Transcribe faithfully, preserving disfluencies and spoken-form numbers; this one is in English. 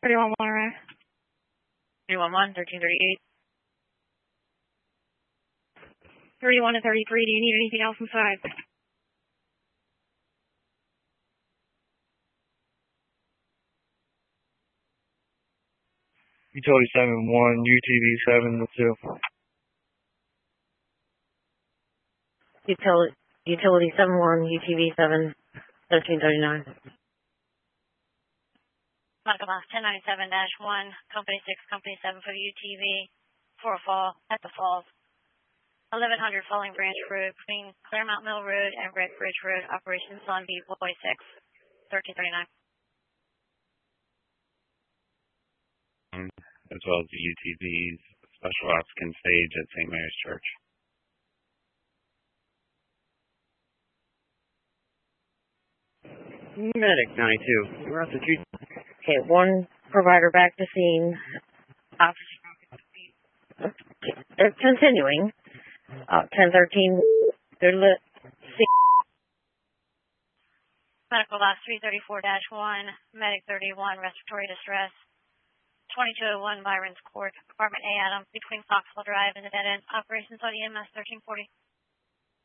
thirty-one Monterey. thirty-one one, thirteen thirty-eight. thirty-one and thirty-three, do you need anything else inside? Utility seven one, U T V seven two. Utility, utility seven one, U T V seven, thirteen thirty-nine. Medical Box ten ninety-seven dash one, Company six, Company seven for the U T V, for a fall at the falls. eleven hundred Falling Branch Road between Claremont Mill Road and Red Bridge Road, operations on B Boy six, thirteen thirty-nine. As well as the U T V's Special Ops can stage at Saint Mary's Church. Medic ninety-two. We're off the street. Okay, one provider back to scene. Ops. It's continuing. Uh, ten thirteen. They're lit. Medical Box three thirty-four dash one, Medic thirty-one, respiratory distress. twenty-two oh one Byron's Court, Apartment A, Adams, between Foxwell Drive and the dead end. Operations on E M S thirteen forty.